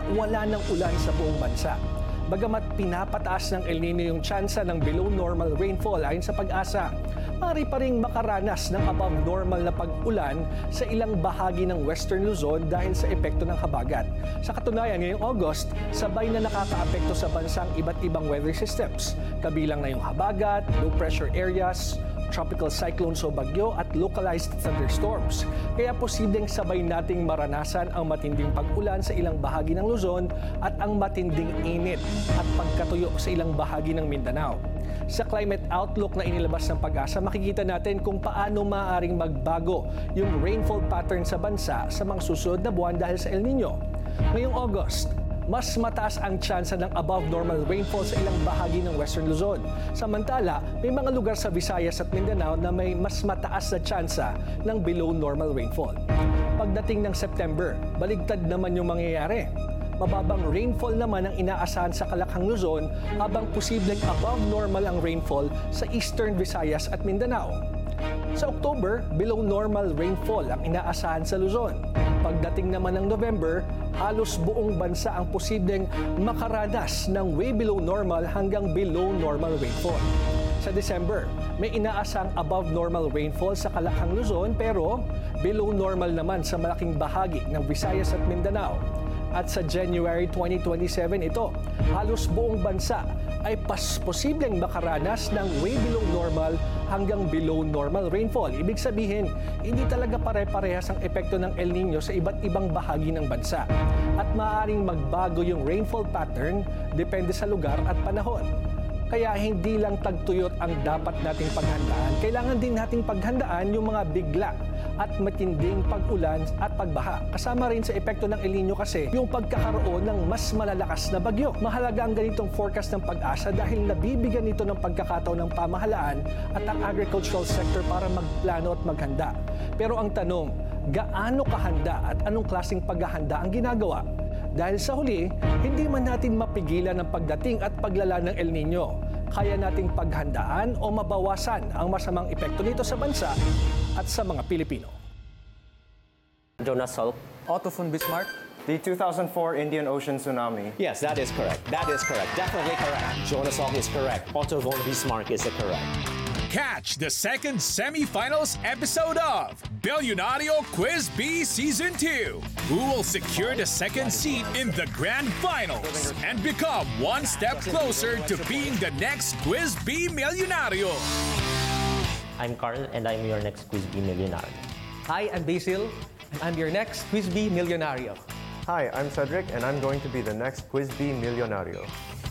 wala ng ulan sa buong bansa. Bagamat pinapataas ng El Nino yung tsansa ng below normal rainfall ayon sa Pag-asa, maaari pa ring makaranas ng above normal na pag-ulan sa ilang bahagi ng Western Luzon dahil sa epekto ng habagat. Sa katunayan, ngayong August, sabay na nakakaapekto sa bansa ang iba't ibang weather systems, kabilang na yung habagat, low pressure areas, tropical cyclones o bagyo at localized thunderstorms. Kaya posibleng sabay nating maranasan ang matinding pag-ulan sa ilang bahagi ng Luzon at ang matinding init at pagkatuyo sa ilang bahagi ng Mindanao. Sa climate outlook na inilabas ng Pag-asa, makikita natin kung paano maaaring magbago yung rainfall pattern sa bansa sa mga susunod na buwan dahil sa El Nino. Ngayong August, mas mataas ang tsansa ng above normal rainfall sa ilang bahagi ng Western Luzon. Samantala, may mga lugar sa Visayas at Mindanao na may mas mataas na tsansa ng below normal rainfall. Pagdating ng September, baligtad naman yung mangyayari. Mababang rainfall naman ang inaasahan sa Calakhang, Luzon, habang posibleng above normal ang rainfall sa Eastern Visayas at Mindanao. Sa October, below normal rainfall ang inaasahan sa Luzon. Pagdating naman ng November, halos buong bansa ang posibleng makaranas ng way below normal hanggang below normal rainfall. Sa December, may inaasang above normal rainfall sa Calakhang, Luzon pero below normal naman sa malaking bahagi ng Visayas at Mindanao. At sa January 2027 ito, halos buong bansa ay posibleng makaranas ng way below normal hanggang below normal rainfall. Ibig sabihin, hindi talaga pare-parehas ang epekto ng El Nino sa iba't ibang bahagi ng bansa. At maaaring magbago yung rainfall pattern depende sa lugar at panahon. Kaya hindi lang tagtuyot ang dapat nating paghandaan, kailangan din nating paghandaan yung mga bigla at matinding pag-ulan at pagbaha. Kasama rin sa epekto ng El Nino kasi yung pagkakaroon ng mas malalakas na bagyo. Mahalaga ang ganitong forecast ng Pag-asa dahil nabibigyan nito ng pagkakataon ng pamahalaan at ang agricultural sector para magplano at maghanda. Pero ang tanong, gaano kahanda at anong klaseng paghahanda ang ginagawa? Dahil sa huli, hindi man natin mapigilan ang pagdating at paglala ng El Nino. Kaya nating paghandaan o mabawasan ang masamang epekto nito sa bansa at sa mga Pilipino. Jonas Salk. Otto von Bismarck. The 2004 Indian Ocean tsunami. Yes, that is correct. That is correct. Definitely correct. Jonas Salk is correct. Otto von Bismarck is correct. Catch the second semifinals episode of Billionario Quiz B Season 2. Who will secure the second seat in the grand finals and become one step closer to being the next Quiz B Millionario? I'm Carl and I'm your next Quiz B Millionaire. Hi, I'm Basil, and I'm your next Quiz B Millionario. Hi, I'm Cedric, and I'm going to be the next Quiz Bee Millionario.